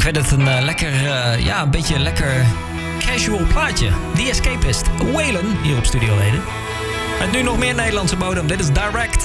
Ik vind het een een beetje lekker casual plaatje. The Escapist, Waylon, hier op Studio Leden. Met nu nog meer Nederlandse bodem. Dit is Direct.